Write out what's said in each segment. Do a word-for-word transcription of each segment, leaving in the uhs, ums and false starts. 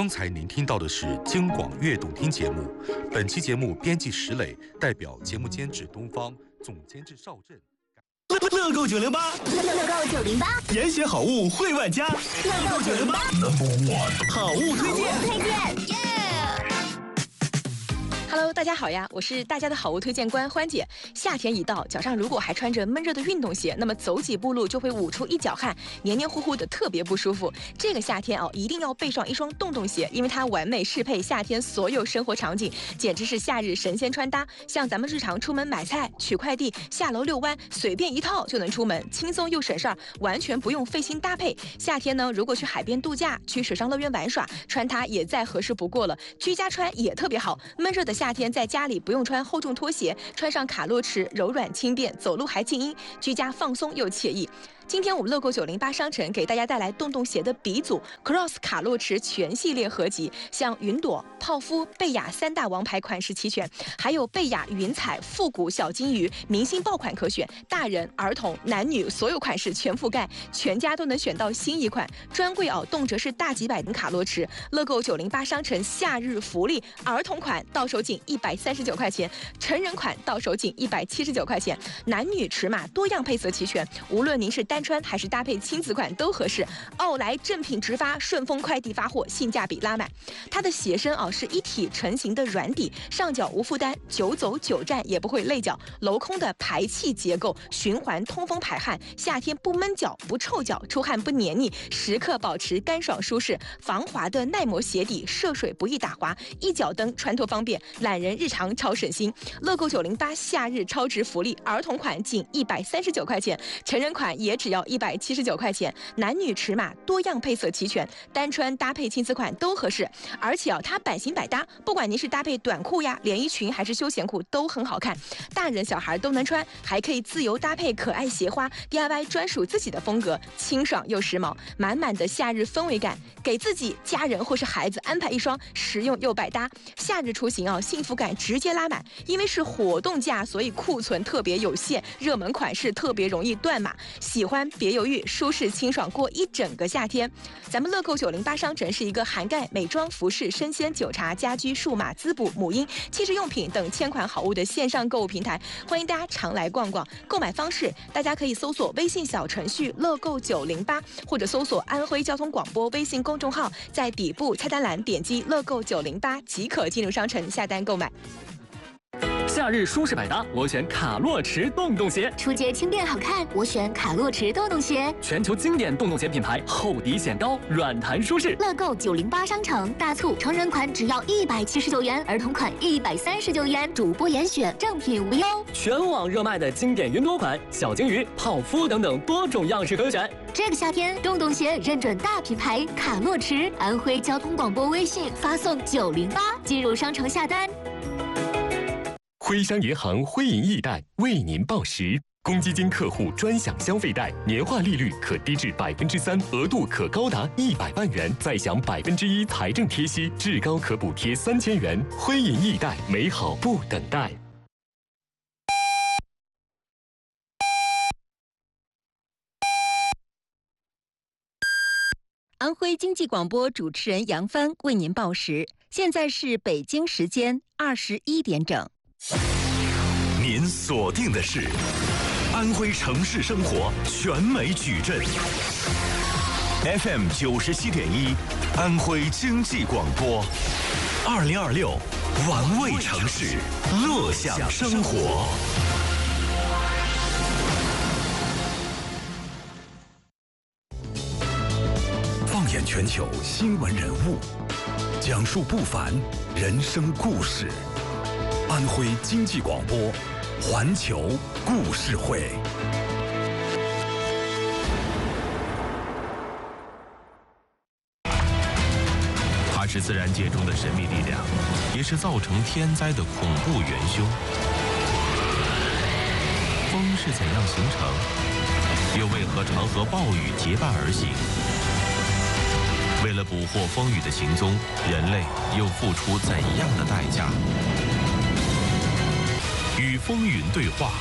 刚才您听到的是京广悦动听节目，本期节目编辑石磊，代表节目监制东方，总监制邵震。 乐购九零八， 乐购九零八， 严选好物惠万家。 乐购九零八 ，Number One， 好物推荐， 推荐。 Hello， 大家好呀，我是大家的好物推荐官欢姐。夏天一到，脚上如果还穿着闷热的运动鞋，那么走几步路就会捂出一脚汗，黏黏糊糊的，特别不舒服。这个夏天哦，一定要备上一双洞洞鞋，因为它完美适配夏天所有生活场景，简直是夏日神仙穿搭。像咱们日常出门买菜、取快递、下楼遛弯，随便一套就能出门，轻松又省事儿，完全不用费心搭配。夏天呢，如果去海边度假、去水上乐园玩耍，穿它也再合适不过了。居家穿也特别好，闷热的夏天在家里不用穿厚重拖鞋，穿上卡洛驰柔软轻便，走路还静音，居家放松又惬意。今天我们乐购九零八商城给大家带来洞洞鞋的鼻祖 Cross 卡洛驰全系列合集，像云朵、泡芙、贝雅三大王牌款式齐全，还有贝雅云彩、复古小金鱼，明星爆款可选，大人、儿童、男女所有款式全覆盖，全家都能选到心仪款。专柜哦，动辄是大几百的卡洛驰。乐购九零八商城夏日福利，儿童款到手仅一百三十九块钱，成人款到手仅一百七十九块钱，男女尺码多样配色齐全，无论您是单穿还是搭配亲子款都合适。奥莱正品直发，顺丰快递发货，性价比拉满。它的鞋身哦是一体成型的软底，上脚无负担，久走久站也不会累脚。镂空的排气结构，循环通风排汗，夏天不闷脚不臭脚，出汗不黏腻，时刻保持干爽舒适。防滑的耐磨鞋底，涉水不易打滑，一脚蹬穿脱方便，懒人日常超省心。乐购九零八夏日超值福利，儿童款仅一百三十九块钱，成人款也只要一百七十九块钱，男女尺码多样配色齐全，单穿搭配亲子款都合适。而且哦，它版型百搭，不管您是搭配短裤呀、连衣裙还是休闲裤都很好看，大人小孩都能穿，还可以自由搭配可爱鞋花 ，D I Y 专属自己的风格，清爽又时髦，满满的夏日氛围感。给自己、家人或是孩子安排一双实用又百搭，夏日出行哦，幸福感直接拉满。因为是活动价，所以库存特别有限，热门款式特别容易断码。喜欢别犹豫，舒适清爽过一整个夏天。咱们乐购九零八商城是一个涵盖美妆、服饰、生鲜、酒茶、家居、数码、滋补、母婴、汽车用品等千款好物的线上购物平台，欢迎大家常来逛逛。购买方式，大家可以搜索微信小程序乐购九零八，或者搜索安徽交通广播微信公众号，在底部菜单栏点击乐购九零八即可进入商城下单购买。 夏日舒适百搭，我选卡洛驰洞洞鞋； 出街轻便好看，我选卡洛驰洞洞鞋。 全球经典洞洞鞋品牌，厚底显高，软弹舒适。 乐购九零八商城大促，成人款只要一百七十九元，儿童款一百三十九元，主播严选，正品无忧。 全网热卖的经典云朵款、小金鱼、泡芙等等多种样式可选。 这个夏天，洞洞鞋认准大品牌卡洛驰，安徽交通广播微信发送九零八进入商城下单。 徽商银行徽银易贷为您报时，公积金客户专享消费贷，年化利率可低至百分之三，额度可高达一百万元，再享百分之一财政贴息，至高可补贴三千元。徽银易贷，美好不等待。 安徽经济广播主持人杨帆为您报时，现在是北京时间二十一点整。 您锁定的是安徽城市生活全美矩阵 F M 九十七点一，安徽经济广播，二零二六玩味城市，乐享生活。放眼全球新闻人物，讲述不凡人生故事。安徽经济广播，环球故事会。它是自然界中的神秘力量，也是造成天灾的恐怖元凶。风是怎样形成？又为何常和暴雨结伴而行？为了捕获风雨的行踪，人类又付出怎样的代价？与风云对话。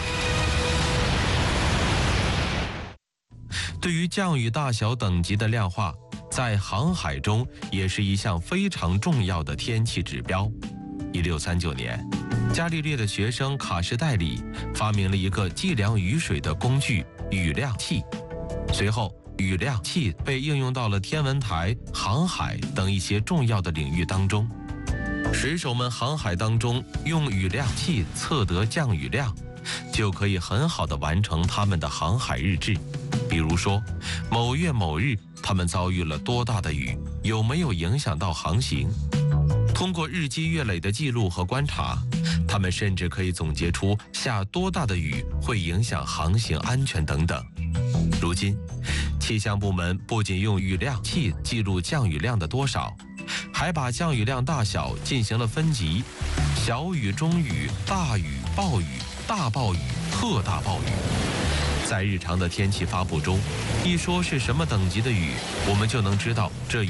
对于降雨大小等级的量化， 在航海中也是一项非常重要的天气指标。一六三九年，伽利略的学生卡什代里发明了一个计量雨水的工具——雨量器。随后，雨量器被应用到了天文台、航海等一些重要的领域当中。水手们航海当中用雨量器测得降雨量，就可以很好的完成他们的航海日志。比如说，某月某日他们遭遇了多大的雨，有没有影响到航行。通过日积月累的记录和观察，他们甚至可以总结出下多大的雨会影响航行安全等等。如今，气象部门不仅用雨量器记录降雨量的多少，还把降雨量大小进行了分级：小雨、中雨、大雨、暴雨、大暴雨、特大暴雨。在日常的天气发布中，一说是什么等级的雨，我们就能知道这雨